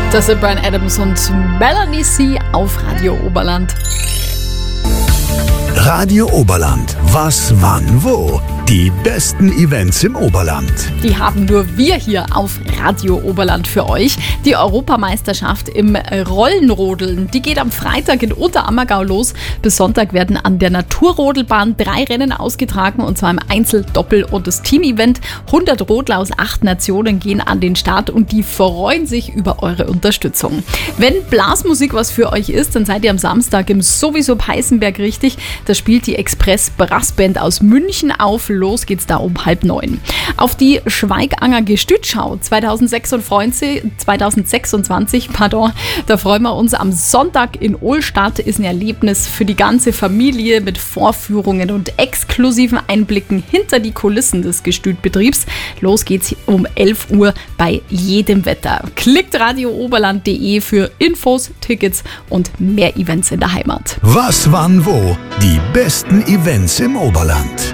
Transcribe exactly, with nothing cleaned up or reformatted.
Das sind Bryan Adams und Melanie C. auf Radio Oberland. Radio Oberland. Was, wann, wo? Die besten Events im Oberland. Die haben nur wir hier auf Radio Oberland für euch. Die Europameisterschaft im Rollenrodeln, die geht am Freitag in Unterammergau los. Bis Sonntag werden an der Naturrodelbahn drei Rennen ausgetragen, und zwar im Einzel-, Doppel- und das Team-Event. hundert Rodler aus acht Nationen gehen an den Start und die freuen sich über eure Unterstützung. Wenn Blasmusik was für euch ist, dann seid ihr am Samstag im sowieso Peißenberg richtig. Da spielt die Express Brassband aus München auf. Los geht's da um halb neun. Auf die Schweiganger Gestütschau zweitausendsechsundzwanzig, zweitausendsechsundzwanzig, pardon, da freuen wir uns am Sonntag in Ohlstadt. Ist ein Erlebnis für die ganze Familie mit Vorführungen und exklusiven Einblicken hinter die Kulissen des Gestütbetriebs. Los geht's um elf Uhr bei jedem Wetter. Klickt radio oberland punkt de für Infos, Tickets und mehr Events in der Heimat. Was, wann, wo? Die besten Events im Oberland.